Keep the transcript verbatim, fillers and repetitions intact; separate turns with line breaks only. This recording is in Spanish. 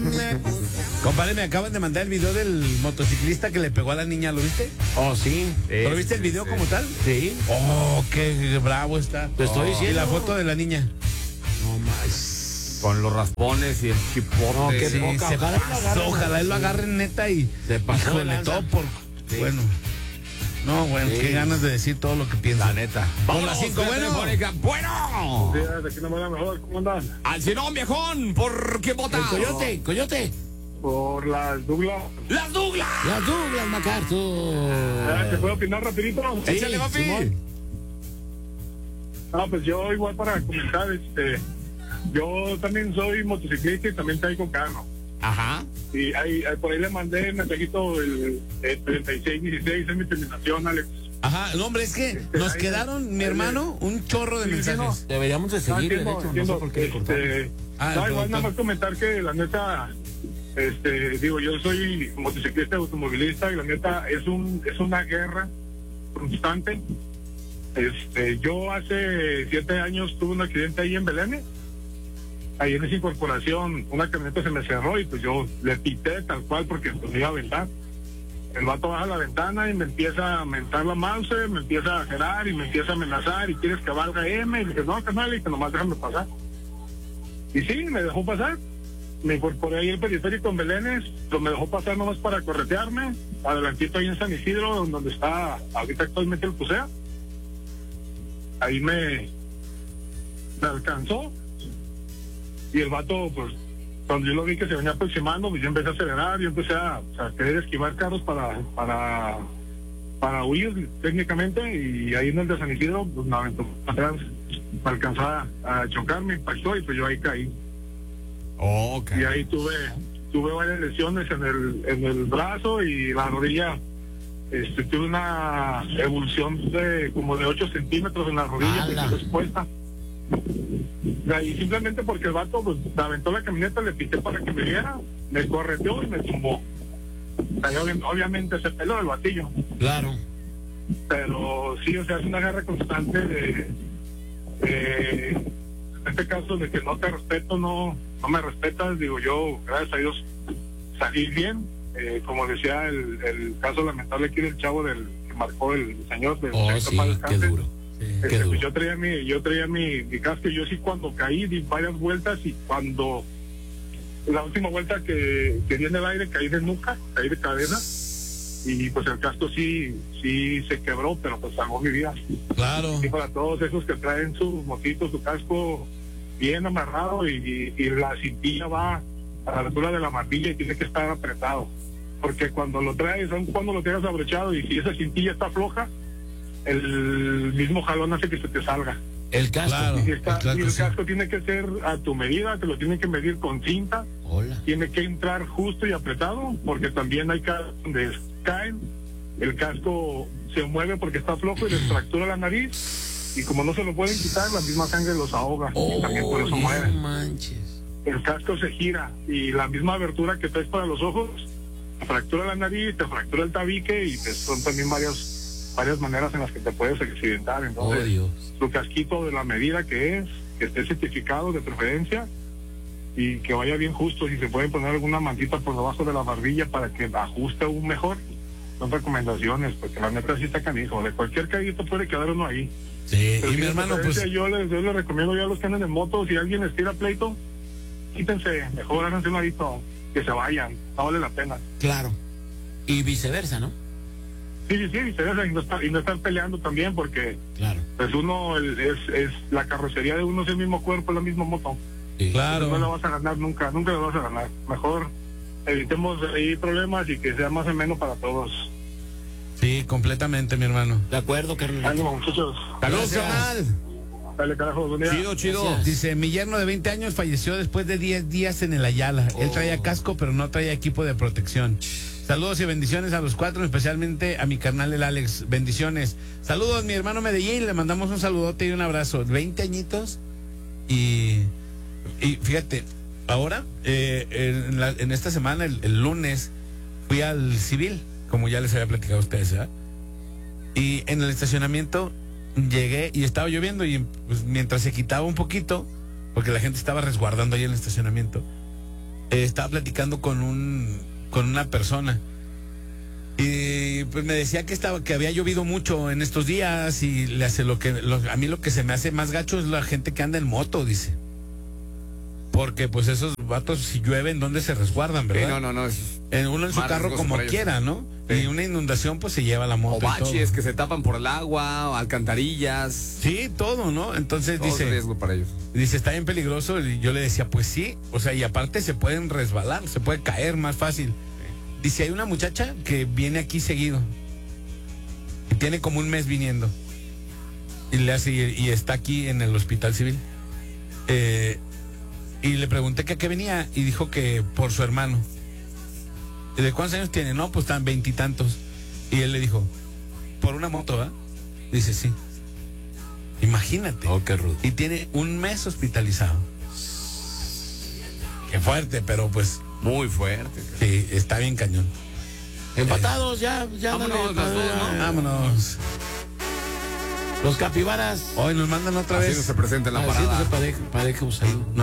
Compadre, me acaban de mandar el video del motociclista que le pegó a la niña, ¿lo viste?
Oh, sí.
¿Lo viste el video como tal?
Sí.
Oh, qué bravo está.
Te estoy
Oh,
diciendo.
Y la foto de la niña.
No más. Con los raspones y el chipote.
No, qué
sí,
poca.
se
Ojalá,
pasó,
ojalá él lo agarren neta y
se pasó de
híjole,
lanza.
todo por
Sí.
bueno. No, bueno,
Sí.
qué ganas de decir todo lo que piensa.
La neta.
Con las cinco, bueno.
Bueno.
Sí, de aquí no me da mejor, ¿cómo andan?
Al Cenón, viejón. ¿Por qué vota?
El coyote, coyote.
Por las Douglas.
¡Las Douglas!
Las Douglas MacArthur.
Ah, ¿te puedo opinar rapidito?
Sí,
Échale, papi.
Simón.
Ah, pues yo igual para comentar, este, yo también soy motociclista y también traigo carro.
Ajá.
Y ahí, ahí por ahí le mandé el mensajito el, el treinta y seis dieciséis en mi terminación, Alex.
Ajá, no, hombre, es que nos
ahí-
quedaron, mi
ahí-
hermano, un chorro de
Sí, sí,
mensajes.
Deberíamos de
Ah,
seguir, de
entiendo,
hecho. No
entiendo,
sé por qué le cortamos.
este,
Ah,
no,
el
igual nada
productor.
más comentar que la neta, este, digo, yo soy motociclista automovilista y la neta es un es una guerra constante. Este, yo hace siete años tuve un accidente ahí en Belén. Ahí en esa incorporación, una camioneta se me cerró y pues yo le pité tal cual porque pues, me iba a aventar. El vato baja la ventana y me empieza a mentar la mouse, me empieza a gerar y me empieza a amenazar y quieres que valga M. Y le dije, no, carnal, y que nomás déjame pasar. Y sí, me dejó pasar. Me incorporé ahí el periférico en Belénes, pero me dejó pasar nomás para corretearme. Adelantito ahí en San Isidro, donde está ahorita actualmente el Pusea. Ahí me, me alcanzó. Y el vato, pues, cuando yo lo vi que se venía aproximando, pues yo empecé a acelerar, yo empecé a, a querer esquivar carros para, para, para huir técnicamente, y ahí en el de San Isidro, pues me aventó atrás, me alcanzó a, a chocar, me impactó y pues yo ahí caí.
Ok.
Y ahí tuve, tuve varias lesiones en el, en el brazo y la rodilla. Este, tuve una evolución de como de ocho centímetros en la rodilla,
¡Hala!
que quedó expuesta. Y simplemente porque el vato pues me aventó la camioneta, le pité para que me viera, me correteó y me tumbó. O sea, obvi- obviamente se peló el batillo,
Claro.
pero sí, o sea, es una guerra constante de, de en este caso de que no te respeto, no, no me respetas. Digo, yo, gracias a Dios, salí bien. Eh, como decía el, el caso lamentable aquí del chavo del que marcó el señor del
Oh,
sector
sí,
para
qué
descanse.
duro. Sí,
Este,
qué
pues
duro.
yo traía mi, yo traía mi, mi casco, y yo sí cuando caí di varias vueltas, y cuando la última vuelta que, que di en el aire caí de nuca, caí de cabeza, y pues el casco sí, sí se quebró, pero pues salvó mi vida.
Claro.
Y para todos esos que traen sus motitos, su casco bien amarrado, y, y, y la cintilla va a la altura de la marbilla y tiene que estar apretado, porque cuando lo traes, aun cuando lo tengas abrochado, y si esa cintilla está floja, el mismo jalón hace que se te salga.
El casco. Claro,
Y, si está-
el casco,
y el
sí.
casco tiene que ser a tu medida, te lo tienen que medir con cinta,
Hola.
tiene que entrar justo y apretado, porque también hay casos donde caen, el casco se mueve porque está flojo y les fractura la nariz, y como no se lo pueden quitar, la misma sangre los ahoga, y también por eso
Oh,
mueren.
no manches.
El casco se gira y la misma abertura que traes para los ojos te fractura la nariz, te fractura el tabique, y pues son también varias varias maneras en las que te puedes accidentar.
Oh,
Entonces,
Dios.
tu casquito de la medida que es, que esté certificado de preferencia y que vaya bien justo. Si se pueden poner alguna mantita por debajo de la barbilla para que ajuste aún mejor, son recomendaciones, porque la neta sí está canijo. De cualquier caído puede quedar uno ahí.
Sí,
Pero
y
sí,
mi
de
hermano,
preferencia,
pues,
yo les, yo les recomiendo ya a los que andan en moto, si alguien les tira pleito, quítense, mejor háganse un ladito, que se vayan, no vale la pena.
claro. Y viceversa, ¿no?
Sí, sí, sí, viceversa, y no estar, y no estar peleando también, porque
Claro.
pues uno, el- es, es la carrocería de uno, es el mismo cuerpo, es la misma moto.
Sí.
No la
Claro.
vas a ganar nunca, nunca la vas a ganar. Mejor evitemos ahí problemas y que sea más o menos para todos.
Sí, completamente, mi hermano.
De acuerdo, carnal.
Ánimo, muchachos.
Saludos,
Gracias.
carnal.
Dale, carajo, buen día.
Chido, chido.
Gracias. Dice, mi yerno de veinte años falleció después de diez días en el Ayala. Él traía casco, pero no traía equipo de protección. Saludos y bendiciones a los cuatro, especialmente a mi carnal el Alex. Bendiciones. Saludos, mi hermano Medellín. Le mandamos un saludote y un abrazo. veinte añitos. Y, y fíjate, ahora, eh, en, la- en esta semana, el, el lunes, fui al civil, como ya les había platicado a ustedes, ¿verdad? Y en el estacionamiento llegué y estaba lloviendo, y pues, mientras se quitaba un poquito, porque la gente estaba resguardando ahí en el estacionamiento, eh, estaba platicando con un con una persona y pues me decía que estaba que había llovido mucho en estos días y le hace lo que lo, a mí lo que se me hace más gacho es la gente que anda en moto, dice. Porque pues esos vatos si llueven, ¿dónde se resguardan, verdad?
Sí, no, no, no. Es
En uno en su
más
carro
riesgoso
como
para ellos.
quiera, ¿no?
Sí.
Y una inundación pues se lleva la moto.
o
y todo.
baches que se tapan por el agua, o alcantarillas.
Sí, todo, ¿no? Entonces
Todo es
dice,
riesgo para ellos.
dice, está bien peligroso. Y yo le decía, pues sí. O sea, y aparte se pueden resbalar, se puede caer más fácil. Dice, hay una muchacha que viene aquí seguido. Y tiene como un mes viniendo. Y le hace, y, y está aquí en el hospital civil. Eh, y le pregunté que a qué venía. Y dijo que por su hermano. ¿Y de cuántos años tiene? No, pues están veintitantos. Y, y él le dijo, por una moto, ¿verdad? Dice, sí. Imagínate.
Oh, qué rudo.
Y tiene un mes hospitalizado. Qué fuerte, pero pues
Muy fuerte.
sí, está bien cañón.
Empatados, ya, ya.
Vámonos,
dale,
las dos, ¿no?
ya.
Vámonos.
Los capibaras.
Hoy nos mandan otra
Así
vez.
no se presenta en la
Así no
parada.
se pareja, pareja, un saludo.